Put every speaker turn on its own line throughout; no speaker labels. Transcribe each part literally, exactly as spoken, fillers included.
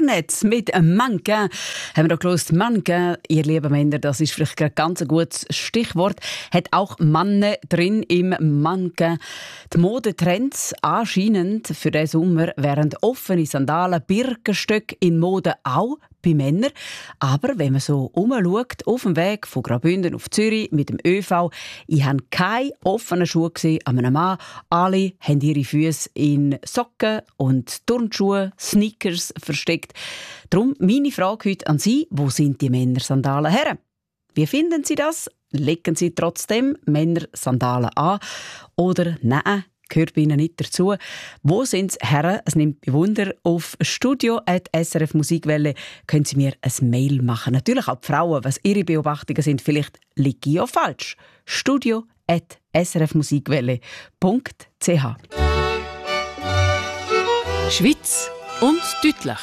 Cornets mit Mannequin. Haben wir da gehört, Mannequin, ihr lieben Männer, das ist vielleicht ein ganz gutes Stichwort. Hat auch Männer drin im Mannequin. Die Modetrends anscheinend für diesen Sommer wären offene Sandalen, Birkenstöcke in Mode auch bei Männern. Aber wenn man so umschaut, auf dem Weg von Graubünden auf Zürich mit dem ÖV, ich habe keine offenen Schuhe gesehen an einem Mann. Alle haben ihre Füße in Socken und Turnschuhe, Sneakers versteckt. Darum meine Frage heute an Sie: Wo sind die Männersandalen her? Wie finden Sie das? Legen Sie trotzdem Männersandalen an? Oder nein, gehört bei Ihnen nicht dazu? Wo sind Sie her? Es nimmt mich Wunder. Auf studio at s r f musikwelle können Sie mir ein Mail machen. Natürlich auch die Frauen, was Ihre Beobachtungen sind. Vielleicht liege ich ja falsch. studio at s r f musikwelle punkt c h.
Schweiz und deutlich.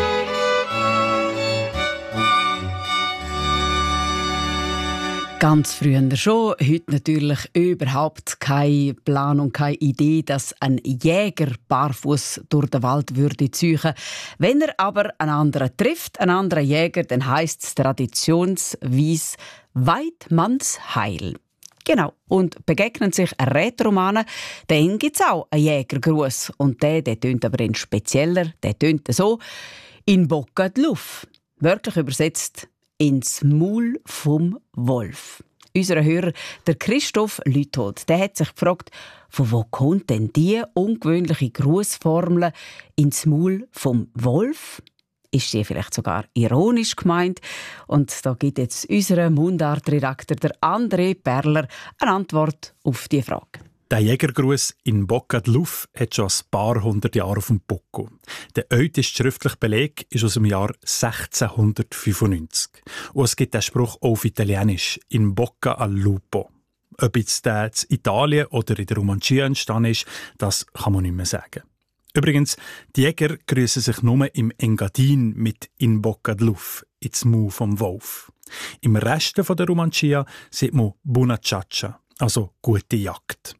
Ganz früher schon, heute natürlich überhaupt kein Plan und keine Idee, dass ein Jäger barfuß durch den Wald würde ziehen. Wenn er aber einen anderen trifft, einen anderen Jäger, dann heisst es traditionsweise Weidmannsheil. Genau. Und begegnen sich Rätoromanen, dann gibt es auch einen Jägergruß. Und der, der tönt aber ein spezieller, der tönt so: in Bocca di Luff. Wörtlich übersetzt: ins Maul vom Wolf. Unser Hörer, der Christoph Lüthold, der hat sich gefragt, von wo kommt denn die ungewöhnliche Grußformel ins Maul vom Wolf? Ist sie vielleicht sogar ironisch gemeint? Und da gibt jetzt unser Mundartredakteur, der André Perler, eine Antwort auf diese Frage.
Der Jägergruß in Bocca di Luff hat schon ein paar hundert Jahre auf dem Buckel. Der älteste schriftliche Beleg ist aus dem Jahr sechzehnhundertfünfundneunzig. Und es gibt den Spruch auch auf Italienisch, in Bocca al lupo. Ob jetzt der in Italien oder in der Romandie entstanden ist, das kann man nicht mehr sagen. Übrigens, die Jäger grüßen sich nur im Engadin mit in Bocca di Luff, ins Maul vom Wolf. Im Rest der Romandie sieht man Buona Ciaccia, also gute Jagd.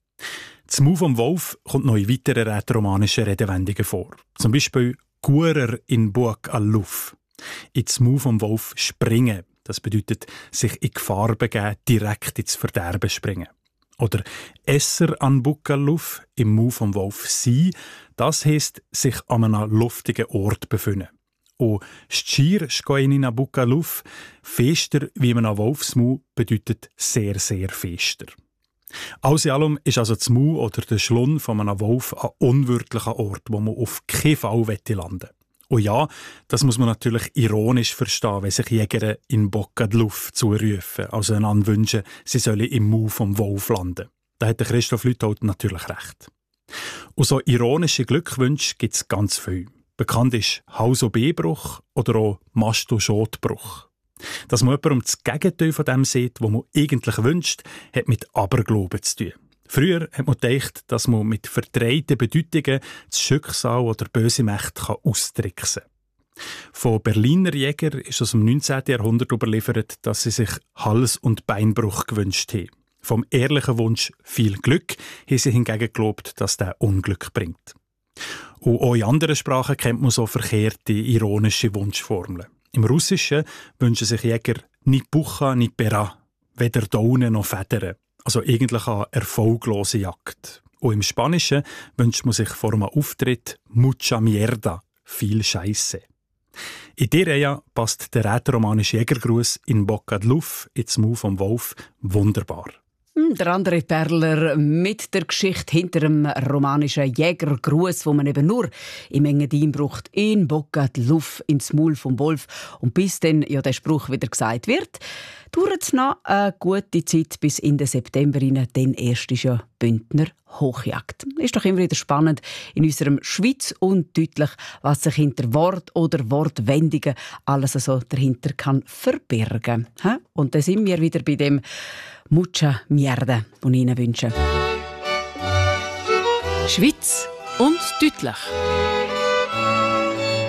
Das Maul vom Wolf kommt noch in weiteren rätoromanischen Redewendungen vor. Zum Beispiel «Guerer in Buc al Luff». Ins Maul vom Wolf springen. Das bedeutet, sich in Gefahr begeben, direkt ins Verderben springen. Oder «Esser an Buc al Luff», im Maul vom Wolf sein. Das heisst, sich an einem luftigen Ort befinden. Und «Scir scoin a Buc al Luff», fester wie man an Wolfsmaul, bedeutet sehr, sehr fester. Alles in allem ist also das Maul oder der Schlund von einem Wolf ein unwirtlicher Ort, wo man auf keinen Fall landen will. Und ja, das muss man natürlich ironisch verstehen, wenn sich Jäger in Bocca di Luff zurufen, also einander wünschen, sie sollen im Maul vom Wolf landen. Da hat der Christoph Lüthold natürlich recht. Und so ironische Glückwünsche gibt es ganz viel. Bekannt ist Hals-O-B-Bruch oder auch Mast-O-Schot-Bruch. Dass man jemandem das Gegenteil von dem sieht, was man eigentlich wünscht, hat mit Aberglauben zu tun. Früher hat man gedacht, dass man mit verdrehten Bedeutungen das Schicksal oder böse Mächte austricksen kann. Von Berliner Jägern ist aus dem neunzehnten Jahrhundert überliefert, dass sie sich Hals- und Beinbruch gewünscht haben. Vom ehrlichen Wunsch viel Glück haben sie hingegen geglaubt, dass der Unglück bringt. Und auch in anderen Sprachen kennt man so verkehrte, ironische Wunschformeln. Im Russischen wünschen sich Jäger ni Pucha, ni Pera, weder Daunen noch Federn. Also eigentlich eine erfolglose Jagd. Und im Spanischen wünscht man sich vor einem Auftritt mucha mierda, viel Scheisse. In dieser Reihe passt der rätoromanische Jägergruß in Bocca di Luff ins Maul vom Wolf wunderbar.
Der André Perler mit der Geschichte hinter dem romanischen Jägergruß, wo man eben nur im Engadin braucht, in Bocca di Luff, ins Maul vom Wolf. Und bis dann ja der Spruch wieder gesagt wird, dauert es noch eine gute Zeit bis in den September rein, dann erst ist ja Bündner Hochjagd. Ist doch immer wieder spannend in unserem Schweiz und deutlich, was sich hinter Wort oder Wortwendungen alles so dahinter kann verbirgen. Und dann sind wir wieder bei dem Mucha Mierda, das ich Ihnen wünsche.
Schweiz und deutlich.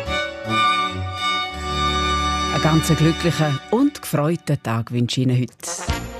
Einen ganz glücklichen und gefreuten Tag wünsche ich Ihnen heute.